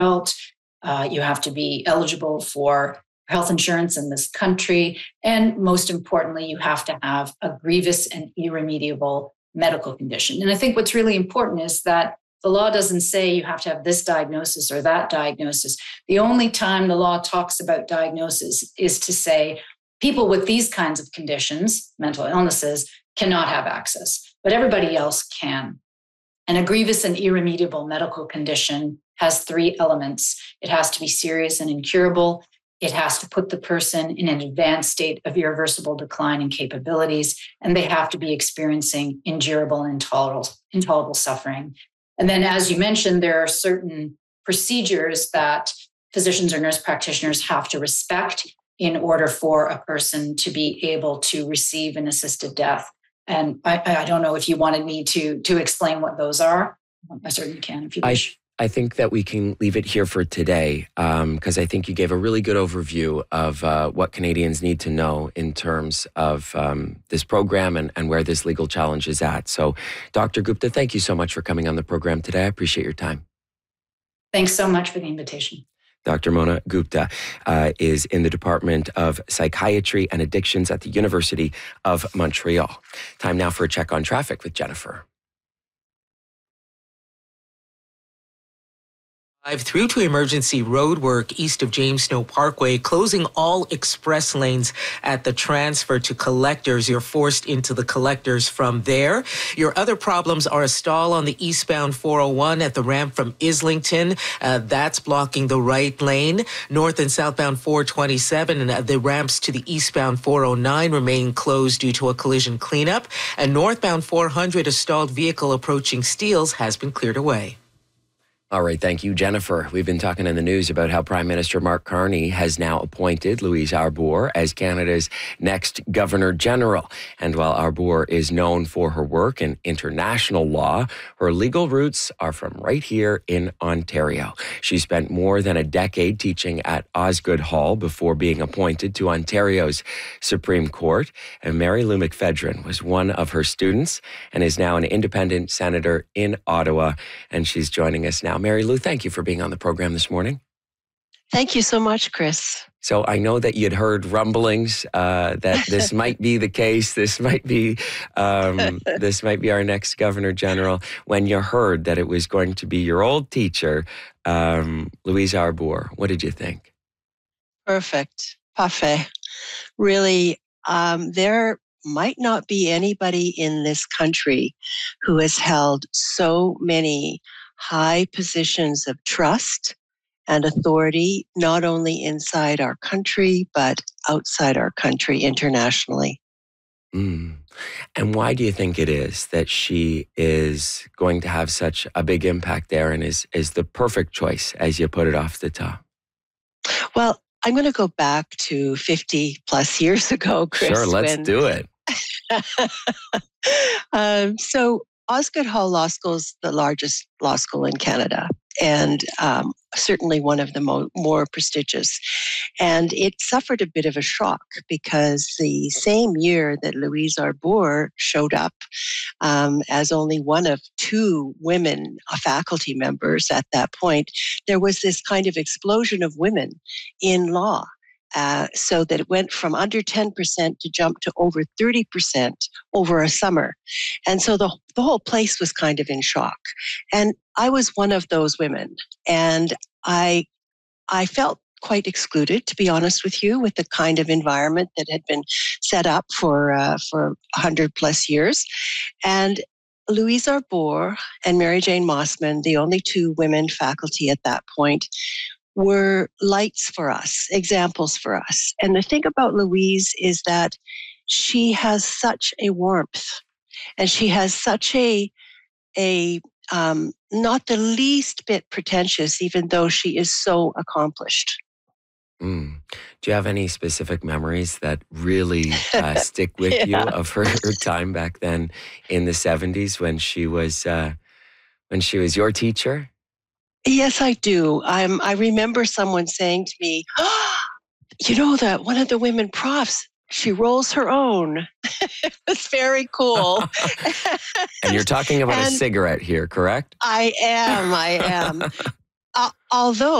adult. You have to be eligible for health insurance in this country. And most importantly, you have to have a grievous and irremediable medical condition. And I think what's really important is that the law doesn't say you have to have this diagnosis or that diagnosis. The only time the law talks about diagnosis is to say people with these kinds of conditions, mental illnesses, cannot have access, but everybody else can. And a grievous and irremediable medical condition has three elements. It has to be serious and incurable. It has to put the person in an advanced state of irreversible decline in capabilities, and they have to be experiencing endurable and intolerable suffering. And then, as you mentioned, there are certain procedures that physicians or nurse practitioners have to respect in order for a person to be able to receive an assisted death. And I don't know if you wanted me to explain what those are. I certainly can if you wish. I think that we can leave it here for today because I think you gave a really good overview of what Canadians need to know in terms of this program and where this legal challenge is at. So, Dr. Gupta, thank you so much for coming on the program today. I appreciate your time. Thanks so much for the invitation. Dr. Mona Gupta is in the Department of Psychiatry and Addictions at the University of Montreal. Time now for a check on traffic with Jennifer. Through to emergency road work east of James Snow Parkway, closing all express lanes at the transfer to collectors. You're forced into the collectors from there. Your other problems are a stall on the eastbound 401 at the ramp from Islington. That's blocking the right lane. North and southbound 427 and the ramps to the eastbound 409 remain closed due to a collision cleanup. And northbound 400, a stalled vehicle approaching Steeles has been cleared away. All right, thank you, Jennifer. We've been talking in the news about how Prime Minister Mark Carney has now appointed Louise Arbour as Canada's next Governor General. And while Arbour is known for her work in international law, her legal roots are from right here in Ontario. She spent more than a decade teaching at Osgoode Hall before being appointed to Ontario's Supreme Court. And Mary Lou McPhedran was one of her students and is now an independent senator in Ottawa. And she's joining us now. Mary Lou, thank you for being on the program this morning. Thank you so much, Chris. So I know that you'd heard rumblings that this might be the case. This might be our next Governor General. When you heard that it was going to be your old teacher, Louise Arbour, what did you think? Perfect. Parfait. Really, there might not be anybody in this country who has held so many high positions of trust and authority, not only inside our country, but outside our country internationally. And why do you think it is that she is going to have such a big impact there and is the perfect choice, as you put it off the top? Well, I'm going to go back to 50 plus years ago, Chris. Sure, let's do it. So Osgoode Hall Law School is the largest law school in Canada and certainly one of the more prestigious. And it suffered a bit of a shock because the same year that Louise Arbour showed up as only one of two women faculty members at that point, there was this kind of explosion of women in law. So that it went from under 10% to jump to over 30% over a summer. And so the whole place was kind of in shock. And I was one of those women. And I felt quite excluded, to be honest with you, with the kind of environment that had been set up for 100 plus years. And Louise Arbour and Mary Jane Mossman, the only two women faculty at that point, were lights for us, examples for us. And the thing about Louise is that she has such a warmth and she has such a not the least bit pretentious, even though she is so accomplished. Do you have any specific memories that really stick with you of her time back then in the 70s when she was your teacher? Yes, I do. I remember someone saying to me, you know that one of the women profs, she rolls her own. It's very cool. And you're talking about a cigarette here, correct? I am. Although